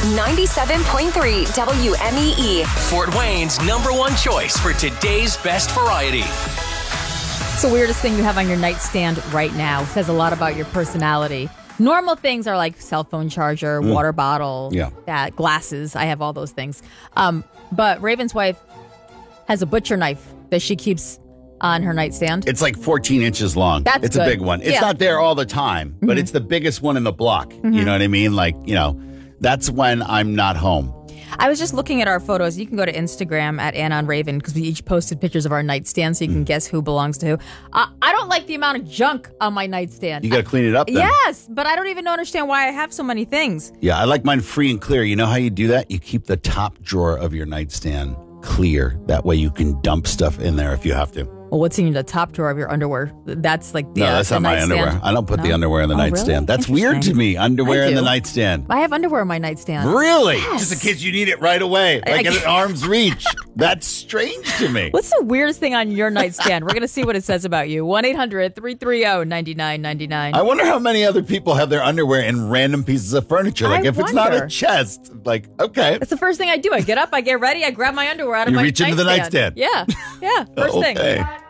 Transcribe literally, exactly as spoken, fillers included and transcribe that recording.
ninety-seven point three W M E E. Fort Wayne's number one choice for today's best variety. It's the weirdest thing you have on your nightstand right now. It says a lot about your personality. Normal things are like cell phone charger, Mm. water bottle, Yeah. that glasses. I have all those things. Um, but Raven's wife has a butcher knife that she keeps on her nightstand. It's like fourteen inches long. That's It's good. a big one. It's Yeah. not there all the time, but Mhm. it's the biggest one in the block. Mhm. You know what I mean? Like, you know, that's when I'm not home. I was just looking at our photos. You can go to Instagram at Anna and Raven because we each posted pictures of our nightstand so you can guess who belongs to who. Uh, I don't like the amount of junk on my nightstand. You got to clean it up then. Yes, but I don't even understand why I have so many things. Yeah, I like mine free and clear. You know how you do that? You keep the top drawer of your nightstand clear. That way you can dump stuff in there if you have to. Well, what's in the top drawer of your underwear? That's like the No, uh, that's the not my nightstand. underwear. I don't put the No? underwear in the Oh, really? nightstand. That's weird to Interesting. me. Underwear I in the do. nightstand. I have underwear on my nightstand. Really? Yes. Just in case you need it right away, like I- at arm's reach. That's strange to me. What's the weirdest thing on your nightstand? We're going to see what it says about you. one eight hundred three three zero nine nine nine nine. I wonder how many other people have their underwear in random pieces of furniture. Like I if it's not a wonder. chest, like, okay. That's the first thing I do. I get up, I get ready, I grab my underwear out of You my reach into the nightstand. Yeah, yeah, first thing. Okay.